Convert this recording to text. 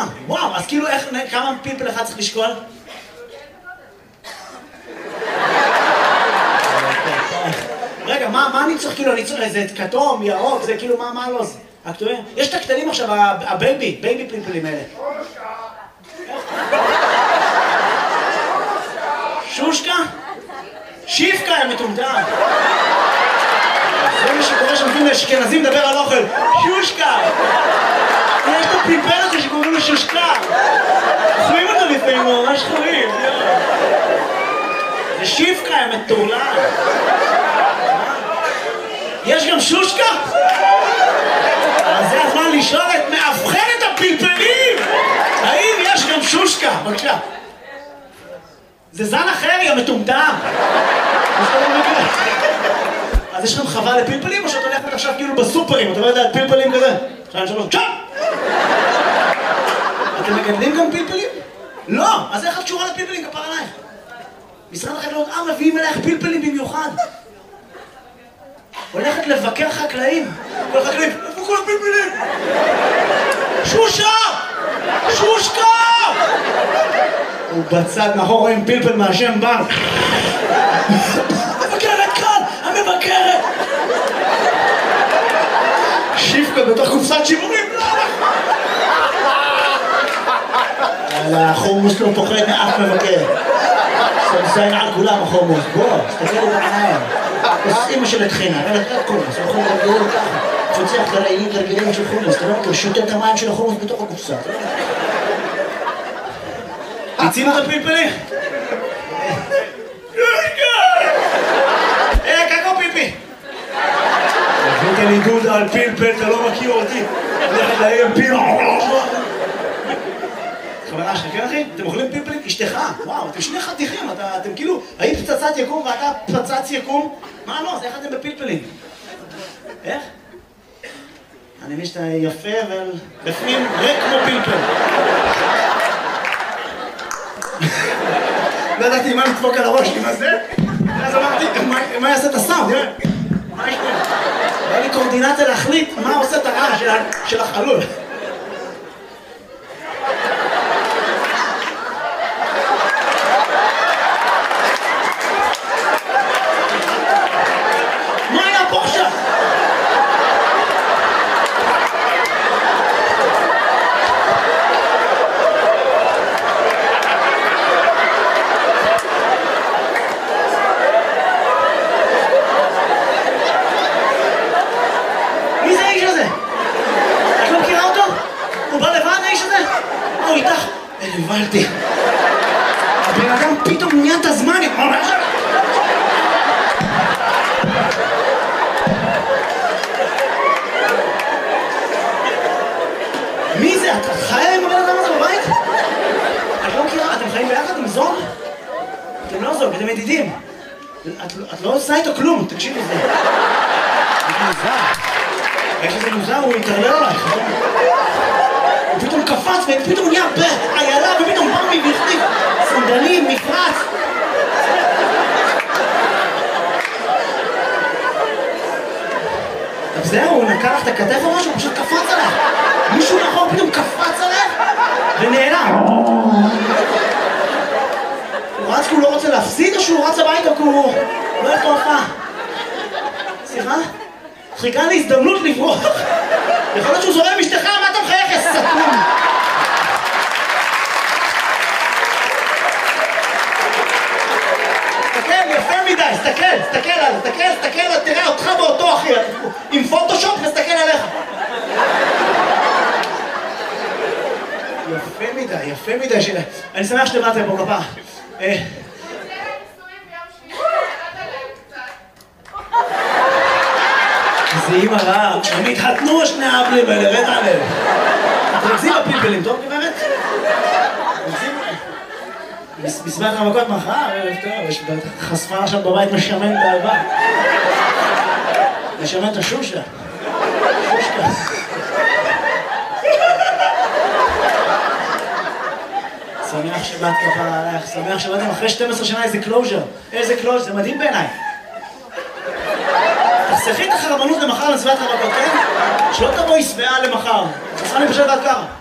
וואו, אז כאילו כמה פלפל אחד צריך לשקול? רגע, מה אני צריך כאילו, אני צריך איזה כתום, ירוק, זה כאילו, מה לא זה? הכתובים? יש את הקטנים עכשיו, הבייבי פלפלים האלה. שושקה? שיפקה, הם מטומטם. זה מה שקורה שמתאים לאשכנזים לדבר על אוכל. שושקה! יש את הפלפל הזה שקוראים לו שושקה. אוכלים אותו לפעמים, הוא ממש חורים. זה שיפקה, הם מטורלל. יש גם שושקה? אז זה הזמן לשאול את מאבחנת הפלפלים! האם יש גם שושקה? בבקשה. זה זן אחר, יא מטומטם! אז יש לכם חווה לפלפלים או שאת הולכת עכשיו כאילו בסופרים? אתה לא יודע, פלפלים כזה? 2, 3, צ'אפ! אתם מגדלים גם פלפלים? לא! אז איך את קשורה לפלפלים כפר עלייך? משרד החקלאות מביאים אלייך פלפלים במיוחד. הולכת לבקר חקלאים. כל חקלאים, איפה כל הפלפלים? שושה! שושקה! הוא בצד מאחור רואים פלפל מהשם בנק. המבקרת כאן! המבקרת! שיפקה בתוך קופסת שימורים. החומוס לא פוחד מאף מבקר. סמסיין על כולם החומוס. בוא, תסתכל את העיניים. אז אמא של התחינה, אבל את חומוס, הוא יכול להגדיר ככה. תפוצח לרעילים תרגילים של חומוס, אתה לא מכיר, שותה את המים של החומוס בתוך הקופסה. הצינו את הפלפלים? קקו פיפי! הבאת לי דודה על פלפל, אתה לא מכיר אותי. הולכת להם פיל. חברה שלך, כן אחי? אתם אוכלים פלפלים? אשתך. וואו, אתם שני חתיכים, אתם כאילו, היית פצצת יקום ואתה פצץ יקום? מה לא? אז איך אתם בפלפלים? איך? אני מבין שאתה יפה ובפנים ריק כמו פלפל. לא ידעתי מה לדפוק על הראש עם הזה, אז אמרתי, מה יעשה את הסאונד? מה יש פה? היה לי קורדינציה להחליט מה עושה את הרעש של החלול. מה היה פה עכשיו? הבנתי. הבן אדם פתאום נהיה את הזמן. מי זה? את חיה עם הבן אדם הזה בבית? את לא מכירה? אתם חיים ביחד עם זוג? אתם לא זוג, אתם ידידים. את לא עושה איתו כלום, תקשיב לזה. זה מוזר. יש איזה מוזר, הוא יתרלל עלייך. הוא פתאום קפץ ופתאום הוא נהיה בעיילה ופתאום בא מבפנים סנדלים, מפרץ. זהו, הוא נקע לך את הכתף או משהו, הוא פשוט קפץ עליך. מישהו נכון פתאום קפץ עליך ונעלם. הוא רץ כי הוא לא רוצה להפסיד או שהוא רץ הביתה כי הוא לא היה תופעה? סליחה? חיכה להזדמנות לברוח. יכול להיות שהוא זורם עם אשתך, מה אתה מחייך, יא סתום? תסתכל, יפה מדי, תסתכל, תראה אותך באותו אחי, עם פוטושופ, תסתכל עליך. יפה מדי, אני שמח שבאת לפה כפה. זה אימא רעה, הם התחתנו שני האבלים האלה, רד עליהם. אתם מגזים בפלפלים, טוב גברת? בסביבת המכות מחר, טוב, יש חשפה עכשיו בבית משמן את האהבה. משמן את השושה. שושקה. שמח שבאת כפה עלייך, שמח שבאתם אחרי 12 שנה איזה קלוז'ר. איזה קלוז'ר, זה מדהים בעיניי. תחסכי את החרמנות למחר לסביבת המכות, כן? שלא תבואי שבעה למחר. תעשה לי פשוט עד ככה.